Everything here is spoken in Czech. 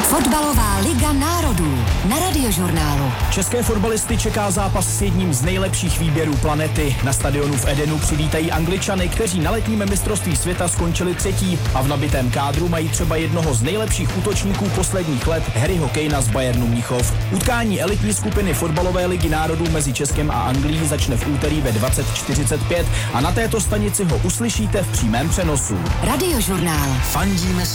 Fotbalová liga národů na Radiožurnálu. České fotbalisty čeká zápas s jedním z nejlepších výběrů planety. Na stadionu v Edenu přivítají Angličany, kteří na letním mistrovství světa skončili třetí a v nabitém kádru mají třeba jednoho z nejlepších útočníků posledních let, Harryho Kanea z Bayernu Mnichov. Utkání elitní skupiny fotbalové ligy národů mezi Českem a Anglií začne v úterý ve 20:45 a na této stanici ho uslyšíte v přímém přenosu. Radiožurnál. Fandíme